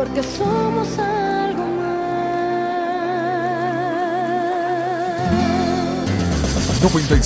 porque somos algo más.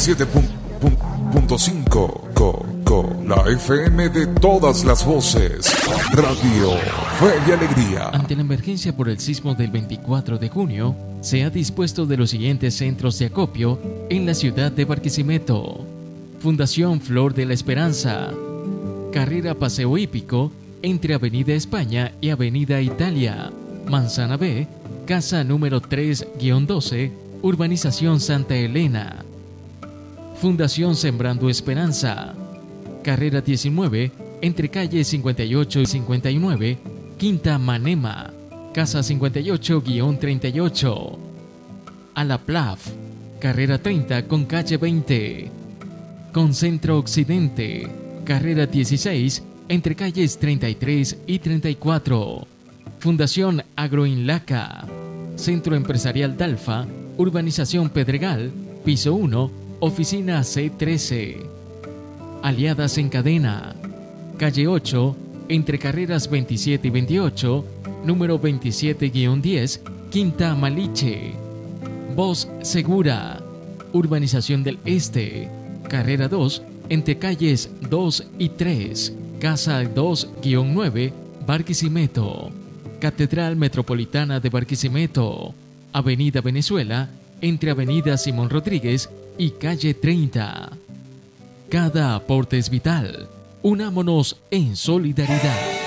97.5 la FM de todas las voces. Radio Fe y Alegría. Ante la emergencia por el sismo del 24 de junio, se ha dispuesto de los siguientes centros de acopio en la ciudad de Barquisimeto: Fundación Flor de la Esperanza, Carrera Paseo Hípico entre Avenida España y Avenida Italia, Manzana B, casa número 3-12, Urbanización Santa Elena. Fundación Sembrando Esperanza, Carrera 19 entre calles 58 y 59, Quinta Manema, casa 58-38. Alaplaf, Carrera 30 con calle 20. Concentro Occidente, Carrera 16 entre calles 33 y 34. Fundación Agroinlaca, Centro Empresarial Dalfa, Urbanización Pedregal, piso 1, oficina C13. Aliadas en Cadena, calle 8, entre carreras 27 y 28, número 27-10, Quinta Maliche. Voz Segura, Urbanización del Este, carrera 2, entre calles 2 y 3, casa 2-9, Barquisimeto. Catedral Metropolitana de Barquisimeto, Avenida Venezuela, entre Avenida Simón Rodríguez y calle 30. Cada aporte es vital. Unámonos en solidaridad.